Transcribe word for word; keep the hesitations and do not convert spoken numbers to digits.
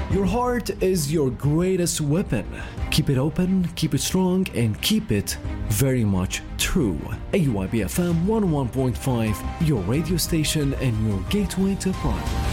Your heart is your greatest weapon. Keep it open, keep it strong, and keep it very much true. A U I B F M one oh one point five, your radio station and your gateway to Prime.